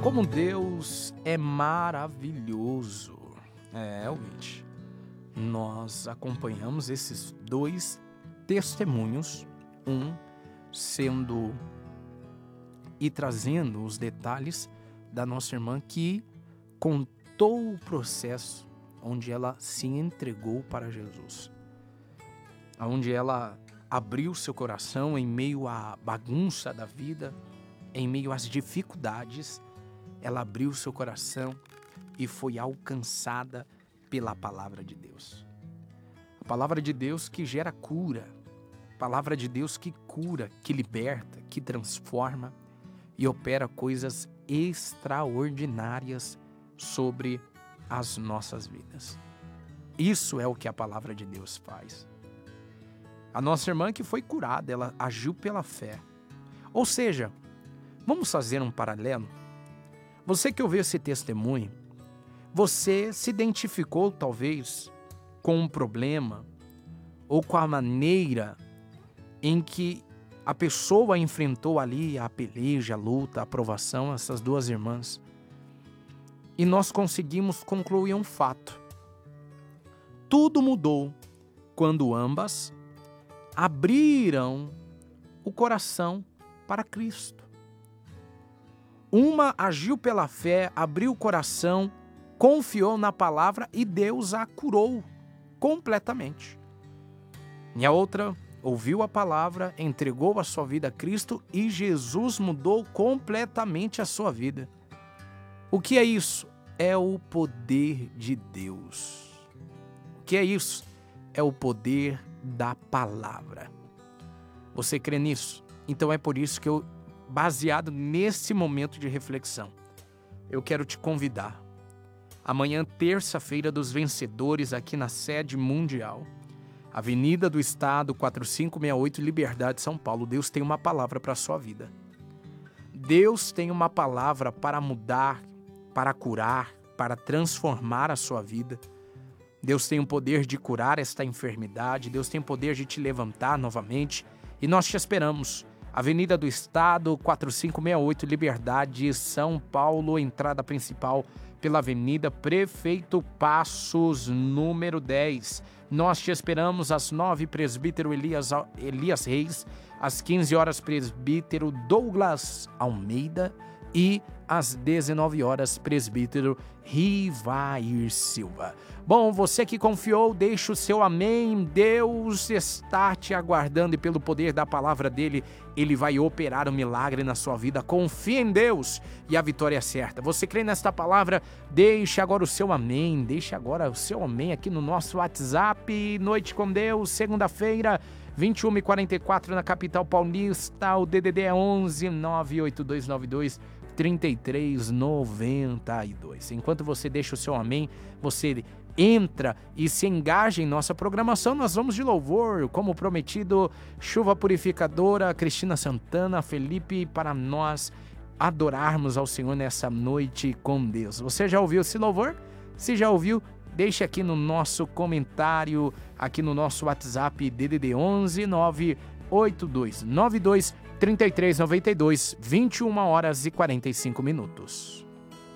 Como Deus é maravilhoso. Ouvinte, nós acompanhamos esses dois testemunhos, um sendo e trazendo os detalhes da nossa irmã que contou o processo onde ela se entregou para Jesus, onde ela abriu seu coração em meio à bagunça da vida, em meio às dificuldades. Ela abriu seu coração e foi alcançada pela palavra de Deus. A palavra de Deus que gera cura, a palavra de Deus que cura, que liberta, que transforma e opera coisas extraordinárias sobre as nossas vidas. Isso é o que a palavra de Deus faz. A nossa irmã que foi curada, ela agiu pela fé. Ou seja, vamos fazer um paralelo? Você que ouviu esse testemunho, você se identificou talvez com um problema ou com a maneira em que a pessoa enfrentou ali a peleja, a luta, a provação, essas duas irmãs. E nós conseguimos concluir um fato. Tudo mudou quando ambas abriram o coração para Cristo. Uma agiu pela fé, abriu o coração, confiou na palavra e Deus a curou completamente. E a outra ouviu a palavra, entregou a sua vida a Cristo e Jesus mudou completamente a sua vida. O que é isso? É o poder de Deus. O que é isso? É o poder da palavra. Você crê nisso? Então é por isso que eu, baseado nesse momento de reflexão, eu quero te convidar. Amanhã, terça-feira dos vencedores, aqui na sede mundial, Avenida do Estado, 4568, Liberdade, São Paulo. Deus tem uma palavra para a sua vida. Deus tem uma palavra para mudar, para curar, para transformar a sua vida. Deus tem o poder de curar esta enfermidade. Deus tem o poder de te levantar novamente. E nós te esperamos. Avenida do Estado, 4568, Liberdade, São Paulo, entrada principal pela Avenida Prefeito Passos, número 10. Nós te esperamos às 9, presbítero Elias Reis, às 15 horas, presbítero Douglas Almeida e às 19 horas, presbítero Rivair Silva. Bom, você que confiou, deixa o seu amém. Deus está te aguardando e pelo poder da palavra dele, ele vai operar um milagre na sua vida. Confie em Deus e a vitória é certa. Você crê nesta palavra? Deixe agora o seu amém. Deixe agora o seu amém aqui no nosso WhatsApp. Noite com Deus, segunda-feira, 21h44 na capital paulista. O DDD é 11 98292 3392. Enquanto você deixa o seu amém, você entra e se engaja em nossa programação. Nós vamos de louvor, como prometido, chuva purificadora, Cristina Santana, Felipe, para nós adorarmos ao Senhor nessa noite com Deus. Você já ouviu esse louvor? Se já ouviu, deixe aqui no nosso comentário, aqui no nosso WhatsApp, DDD 11 98292 3392, 21 horas e 45 minutos.